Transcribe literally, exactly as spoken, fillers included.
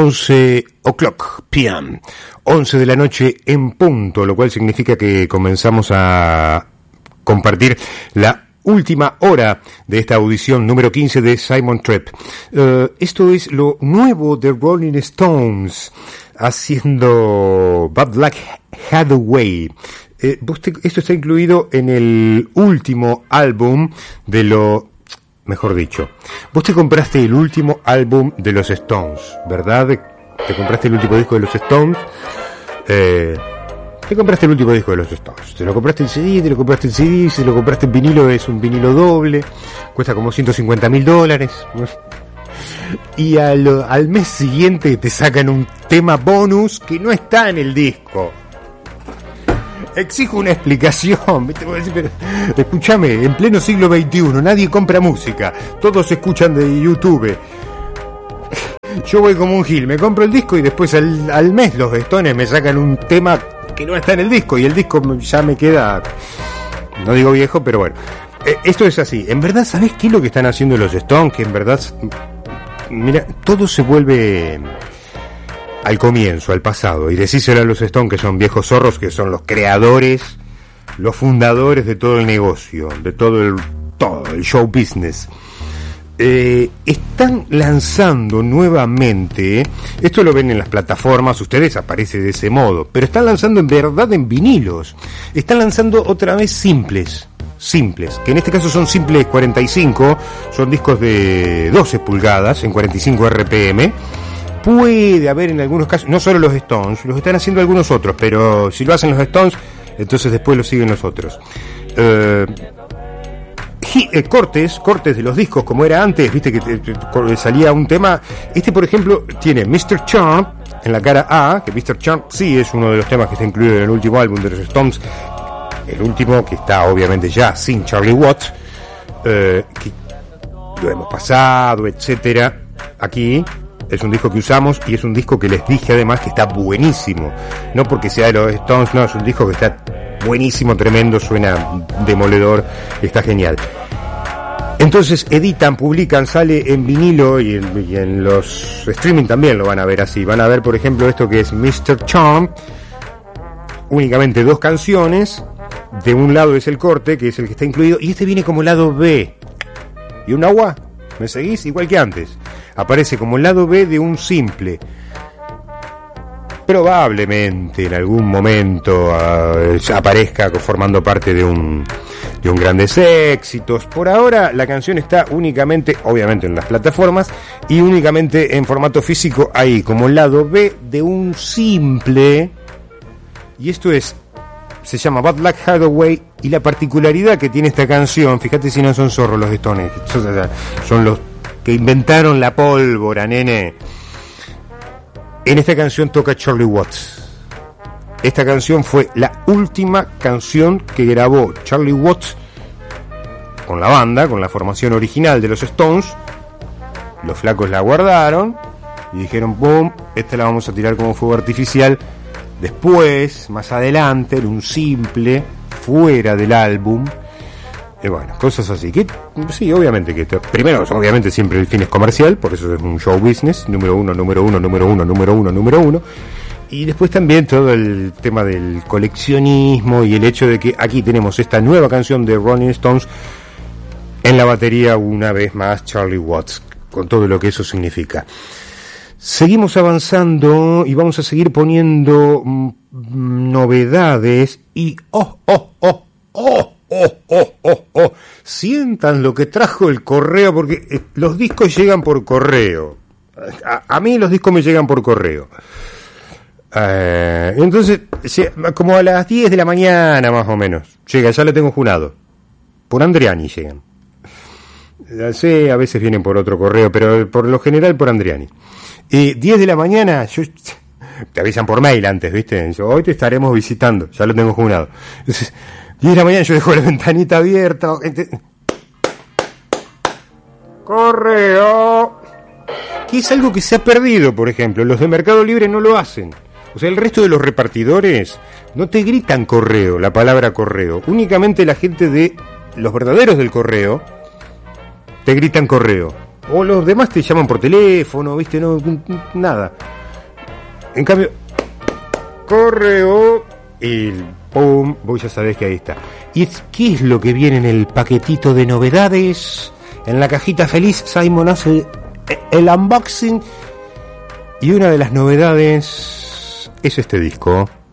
once o'clock p m, once de la noche en punto, lo cual significa que comenzamos a compartir la última hora de esta audición número quince de Simon Trep. Uh, esto es lo nuevo de Rolling Stones, haciendo Bad Luck Hathaway. Eh, esto está incluido en el último álbum de lo... Mejor dicho, vos te compraste el último álbum de los Stones, ¿verdad? Te compraste el último disco de los Stones. Eh, te compraste el último disco de los Stones. Te lo compraste en C D, te lo compraste en C D, si te lo compraste en vinilo, es un vinilo doble. Cuesta como ciento cincuenta mil dólares. Y al, al mes siguiente te sacan un tema bonus que no está en el disco. Exijo una explicación, ¿viste? Pero, escúchame, en pleno siglo veintiuno nadie compra música, todos escuchan de YouTube. Yo voy como un gil, me compro el disco y después al, al mes los Stones me sacan un tema que no está en el disco y el disco ya me queda, no digo viejo, pero bueno. Eh, esto es así. En verdad, ¿sabés qué es lo que están haciendo los Stones? Que en verdad, mira, todo se vuelve... al comienzo, al pasado, y decíselo a los Stones que son viejos zorros, que son los creadores, los fundadores de todo el negocio, de todo el, todo el show business. Eh, están lanzando nuevamente, esto lo ven en las plataformas, ustedes aparece de ese modo, pero están lanzando en verdad en vinilos, están lanzando otra vez simples, simples, que en este caso son simples cuarenta y cinco, son discos de doce pulgadas en cuarenta y cinco R P M. Puede haber en algunos casos, no solo los Stones, los están haciendo algunos otros, pero si lo hacen los Stones, entonces después lo siguen los otros. Eh, eh, cortes, cortes de los discos, como era antes, viste que te, te, te, salía un tema. Este, por ejemplo, tiene mister Charm en la cara A, que mister Charm sí es uno de los temas que está incluido en el último álbum de los Stones, el último que está obviamente ya sin Charlie Watts, eh, que lo hemos pasado, etcétera, aquí. Es un disco que usamos y es un disco que les dije además que está buenísimo. No porque sea de los Stones, no, es un disco que está buenísimo, tremendo, suena demoledor, está genial. Entonces editan, publican, sale en vinilo y en, y en los streaming también lo van a ver así. Van a ver, por ejemplo, esto que es mister Charm, únicamente dos canciones. De un lado es el corte, que es el que está incluido, y este viene como lado B. ¿Y un agua? ¿Me seguís? Igual que antes. Aparece como el lado B de un simple. Probablemente en algún momento uh, aparezca formando parte de un de un grandes éxitos. Por ahora la canción está únicamente, obviamente, en las plataformas y únicamente en formato físico ahí, como el lado B de un simple. Y esto es, se llama Bad Luck Hathaway, y la particularidad que tiene esta canción, fíjate si no son zorros los Stones, son los que inventaron la pólvora, nene. En esta canción toca Charlie Watts. Esta canción fue la última canción que grabó Charlie Watts con la banda, con la formación original de los Stones. Los flacos la guardaron y dijeron, boom, esta la vamos a tirar como fuego artificial. Después, más adelante, en un simple, fuera del álbum. Y bueno, cosas así. Que sí, obviamente que esto, primero, obviamente siempre el fin es comercial, por eso es un show business, número uno, número uno, número uno, número uno, número uno. Y después también todo el tema del coleccionismo y el hecho de que aquí tenemos esta nueva canción de Rolling Stones en la batería, una vez más Charlie Watts, con todo lo que eso significa. Seguimos avanzando y vamos a seguir poniendo mm, novedades y oh, oh, oh, oh. Oh, oh, oh, oh, sientan lo que trajo el correo, porque eh, los discos llegan por correo. A, a mí los discos me llegan por correo. Eh, entonces, como a las diez de la mañana más o menos, llega, ya lo tengo jurado. Por Andriani llegan. Sí, a veces vienen por otro correo, pero por lo general por Andriani. Y diez de la mañana, yo, te avisan por mail antes, ¿viste? Yo, hoy te estaremos visitando, ya lo tengo jurado. Entonces, diez de la mañana yo dejo la ventanita abierta. Correo. Que es algo que se ha perdido, por ejemplo. Los de Mercado Libre no lo hacen. O sea, el resto de los repartidores no te gritan correo, la palabra correo. Únicamente la gente de los verdaderos del correo te gritan correo. O los demás te llaman por teléfono, ¿viste? No, nada. En cambio, correo y pum, vos ya sabés que ahí está. ¿Y qué es lo que viene en el paquetito de novedades? En la cajita feliz, Simon hace el unboxing y una de las novedades es este disco.